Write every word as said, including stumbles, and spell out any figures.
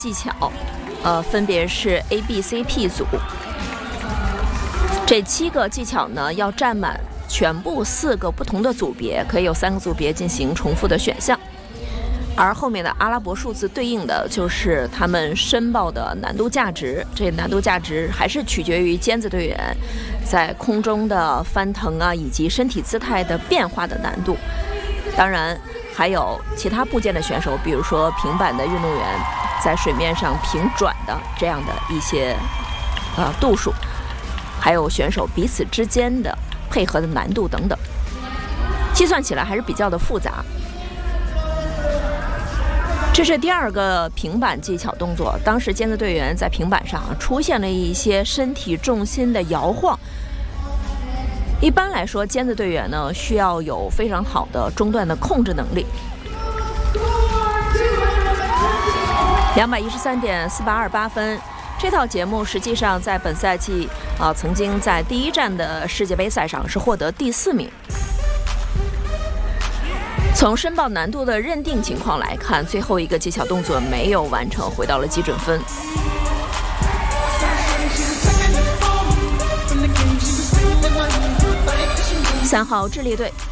技巧，呃，分别是 A、B、C、P 组。这七个技巧呢，要占满全部四个不同的组别，可以有三个组别进行重复的选项。而后面的阿拉伯数字对应的就是他们申报的难度价值，这难度价值还是取决于尖子队员在空中的翻腾啊，以及身体姿态的变化的难度。当然，还有其他部件的选手，比如说平板的运动员在水面上平转的这样的一些呃度数，还有选手彼此之间的配合的难度等等，计算起来还是比较的复杂。这是第二个平板技巧动作，当时尖子队员在平板上出现了一些身体重心的摇晃。一般来说，尖子队员呢需要有非常好的中段的控制能力。两百一十三点四八二八分，这套节目实际上在本赛季啊、呃，曾经在第一站的世界杯赛上是获得第四名。从申报难度的认定情况来看，最后一个技巧动作没有完成，回到了基准分。三号智利队